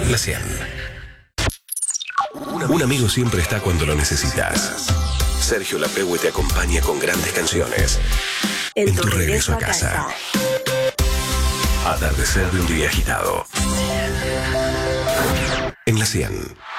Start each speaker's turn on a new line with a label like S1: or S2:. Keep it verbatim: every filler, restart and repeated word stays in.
S1: La cien. Un amigo siempre está cuando lo necesitas. Sergio Lapegue te acompaña con grandes canciones. En, en tu regreso a casa. Atardecer de un día agitado. En La cien.